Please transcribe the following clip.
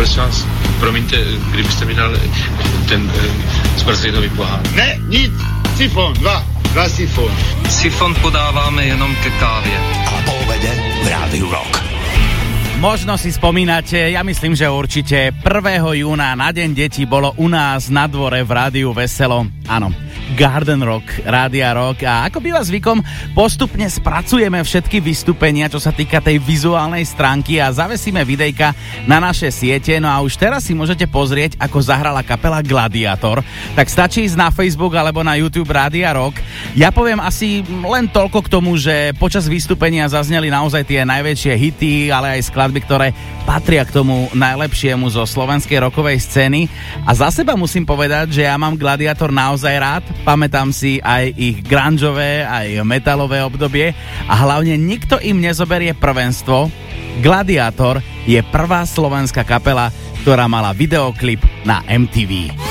prosím vás, promiňte, kdybyste mi dal ten zpracový pohár. Ne, nic, sifón, dva sifón. Sifón podáváme jenom ke kávě. A po obede v Rádiu Rock. Možno si spomínate, ja myslím, že určite 1. júna na Deň detí bolo u nás na dvore v Rádiu Veselo. Áno, Garden Rock, Rádia Rock, a ako býva zvykom, postupne spracujeme všetky vystúpenia, čo sa týka tej vizuálnej stránky, a zavesíme videjka na naše siete. No a už teraz si môžete pozrieť, ako zahrala kapela Gladiator. Tak stačí ísť na Facebook alebo na YouTube Rádia Rock. Ja poviem asi len toľko k tomu, že počas vystúpenia zazneli naozaj tie najväčšie hity, ale aj skladby, ktoré patria k tomu najlepšiemu zo slovenskej rockovej scény. A za seba musím povedať, že ja mám Gladiator naozaj rád. Pamätám si aj ich grungeové, aj metalové obdobie, a hlavne nikto im nezoberie prvenstvo. Gladiator je prvá slovenská kapela, ktorá mala videoklip na MTV.